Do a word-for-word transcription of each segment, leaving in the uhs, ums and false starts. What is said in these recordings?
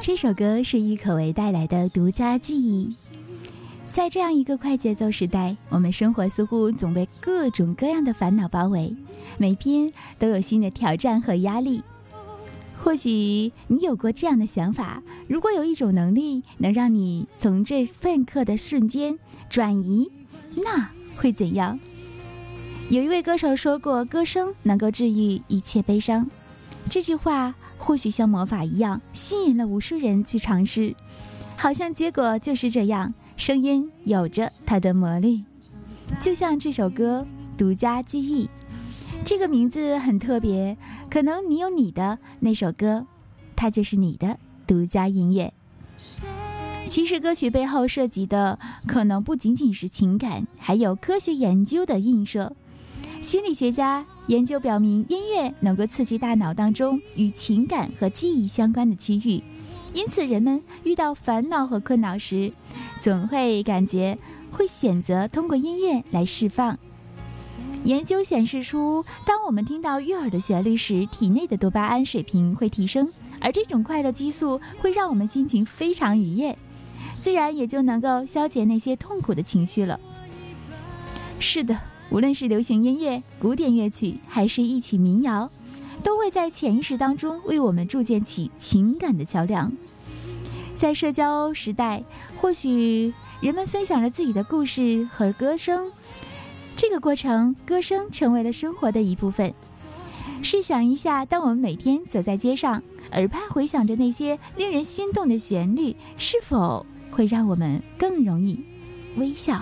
这首歌是郁可唯带来的独家记忆。在这样一个快节奏时代，我们生活似乎总被各种各样的烦恼包围，每天都有新的挑战和压力。或许你有过这样的想法，如果有一种能力能让你从这片刻的瞬间转移，那会怎样？有一位歌手说过，歌声能够治愈一切悲伤。这句话或许像魔法一样吸引了无数人去尝试，好像结果就是这样，声音有着它的魔力。就像这首歌独家记忆，这个名字很特别，可能你有你的那首歌，它就是你的独家音乐。其实歌曲背后涉及的可能不仅仅是情感，还有科学研究的映射。心理学家研究表明，音乐能够刺激大脑当中与情感和记忆相关的区域，因此人们遇到烦恼和困扰时，总会感觉会选择通过音乐来释放。研究显示出，当我们听到悦耳的旋律时，体内的多巴胺水平会提升，而这种快乐激素会让我们心情非常愉悦，自然也就能够消解那些痛苦的情绪了。是的，无论是流行音乐、古典乐曲，还是一曲民谣，都会在潜意识当中为我们筑建起情感的桥梁。在社交时代，或许人们分享了自己的故事和歌声，这个过程，歌声成为了生活的一部分。试想一下，当我们每天走在街上，耳畔回响着那些令人心动的旋律，是否会让我们更容易微笑？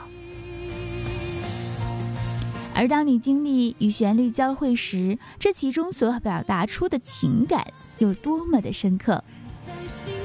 而当你经历与旋律交汇时，这其中所表达出的情感有多么的深刻。